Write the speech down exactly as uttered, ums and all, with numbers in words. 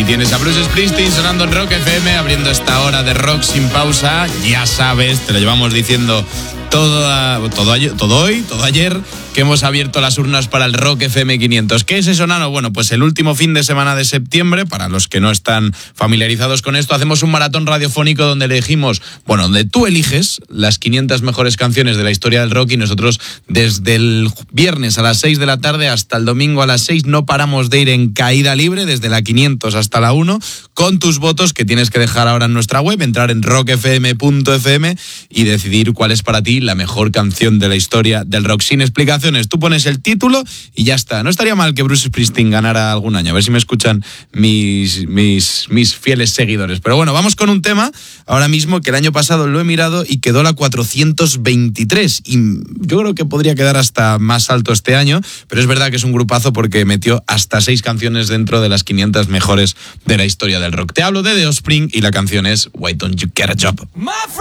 tienes a Bruce Springsteen sonando en Rock F M, abriendo esta hora de rock sin pausa. Ya sabes, te lo llevamos diciendo todo, todo, todo hoy, todo ayer, que hemos abierto las urnas para el Rock F M quinientos. ¿Qué es eso, Nano? Bueno, pues el último fin de semana de septiembre, para los que no están familiarizados con esto, hacemos un maratón radiofónico donde elegimos, bueno, donde tú eliges las quinientas mejores canciones de la historia del rock y nosotros desde el viernes a las seis de la tarde hasta el domingo a las seis no paramos de ir en caída libre, desde la quinientos hasta la uno, con tus votos que tienes que dejar ahora en nuestra web, entrar en rock f m punto f m y decidir cuál es para ti la mejor canción de la historia del rock. Sin explicaciones, tú pones el título y ya está. No estaría mal que Bruce Springsteen ganara algún año, a ver si me escuchan mis, mis, mis fieles seguidores. Pero bueno, vamos con un tema ahora mismo que el año pasado lo he mirado y quedó la cuatrocientos veintitrés, y yo creo que podría quedar hasta más alto este año, pero es verdad que es un grupazo porque metió hasta seis canciones dentro de las quinientas mejores de la historia del rock. Te hablo de The Offspring y la canción es Why Don't You Get a Job.